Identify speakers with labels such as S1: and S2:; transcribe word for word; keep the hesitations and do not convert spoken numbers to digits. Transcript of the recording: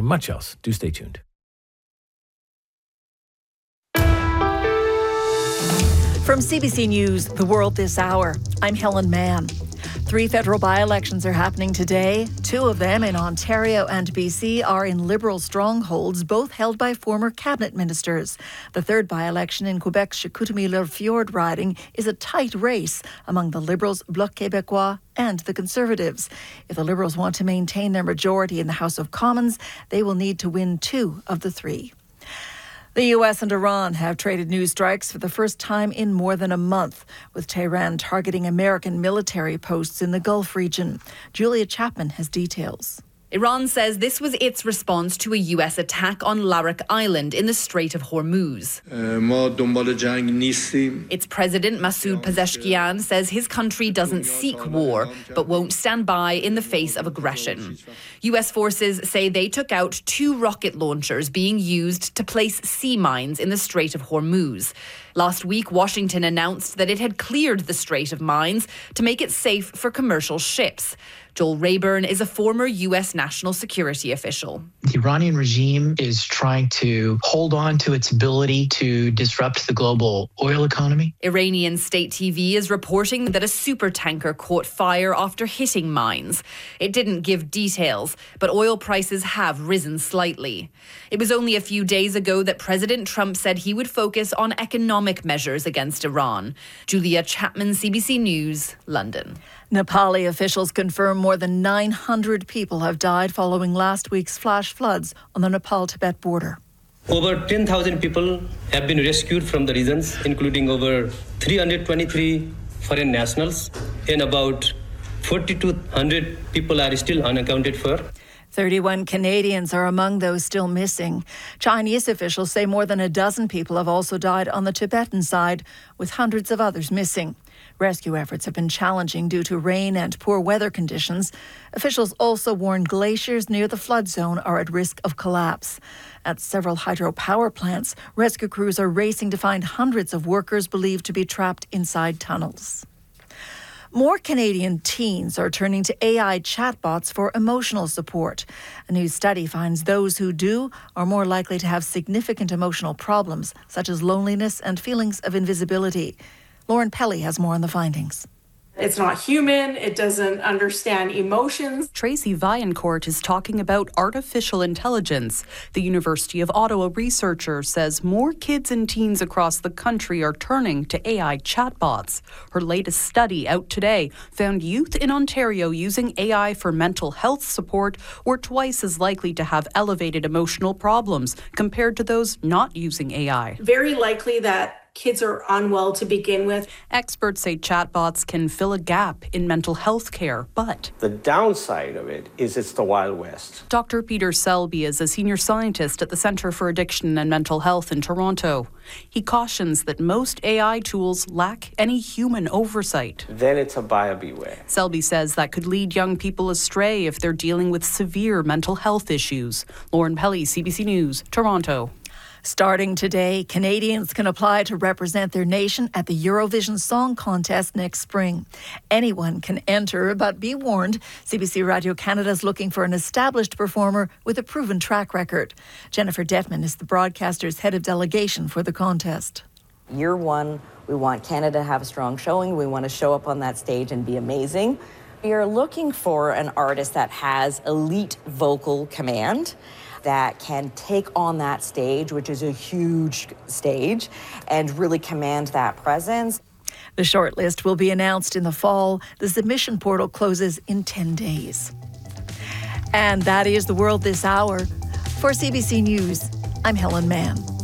S1: much else. Do stay tuned.
S2: From C B C News, The World This Hour, I'm Helen Mann. Three federal by-elections are happening today. Two of them in Ontario and B C are in Liberal strongholds, both held by former cabinet ministers. The third by-election in Quebec's Chicoutimi-Le-Fjord riding is a tight race among the Liberals, Bloc Québécois and the Conservatives. If the Liberals want to maintain their majority in the House of Commons, they will need to win two of the three. The U S and Iran have traded news strikes for the first time in more than a month, with Tehran targeting American military posts in the Gulf region. Julia Chapman has details.
S3: Iran says this was its response to a U S attack on Larak Island in the Strait of Hormuz. Its president, Masoud Pezeshkian, says his country doesn't seek war, but won't stand by in the face of aggression. U S forces say they took out two rocket launchers being used to place sea mines in the Strait of Hormuz. Last week, Washington announced that it had cleared the Strait of mines to make it safe for commercial ships. Joel Rayburn is a former U S national security official.
S4: The Iranian regime is trying to hold on to its ability to disrupt the global oil economy.
S3: Iranian state T V is reporting that a supertanker caught fire after hitting mines. It didn't give details, but oil prices have risen slightly. It was only a few days ago that President Trump said he would focus on economic measures against Iran. Julia Chapman, C B C News, London.
S2: Nepali officials confirm more than nine hundred people have died following last week's flash floods on the Nepal-Tibet border.
S5: Over ten thousand people have been rescued from the regions, including over three hundred twenty-three foreign nationals, and about four thousand two hundred people are still unaccounted for.
S2: thirty-one Canadians are among those still missing. Chinese officials say more than a dozen people have also died on the Tibetan side, with hundreds of others missing. Rescue efforts have been challenging due to rain and poor weather conditions. Officials also warn glaciers near the flood zone are at risk of collapse. At several hydropower plants, rescue crews are racing to find hundreds of workers believed to be trapped inside tunnels. More Canadian teens are turning to A I chatbots for emotional support. A new study finds those who do are more likely to have significant emotional problems, such as loneliness and feelings of invisibility. Lauren Pelly has more on the findings.
S6: It's not human. It doesn't understand emotions.
S7: Tracy Vaillancourt is talking about artificial intelligence. The University of Ottawa researcher says more kids and teens across the country are turning to A I chatbots. Her latest study, out today, found youth in Ontario using A I for mental health support were twice as likely to have elevated emotional problems compared to those not using A I.
S6: Very likely that kids are unwell to begin with.
S7: Experts say chatbots can fill a gap in mental health care, but
S8: the downside of it is it's the Wild West.
S7: Doctor Peter Selby is a senior scientist at the Centre for Addiction and Mental Health in Toronto. He cautions that most A I tools lack any human oversight.
S8: Then it's a buyer beware.
S7: Selby says that could lead young people astray if they're dealing with severe mental health issues. Lauren Pelly, C B C News, Toronto.
S2: Starting today, Canadians can apply to represent their nation at the Eurovision Song Contest next spring. Anyone can enter, but be warned, C B C Radio Canada is looking for an established performer with a proven track record. Jennifer Detman is the broadcaster's head of delegation for the contest.
S9: Year one, we want Canada to have a strong showing. We want to show up on that stage and be amazing. We are looking for an artist that has elite vocal command, that can take on that stage, which is a huge stage, and really command that presence.
S2: The shortlist will be announced in the fall. The submission portal closes in ten days. And that is The World This Hour. For C B C News, I'm Helen Mann.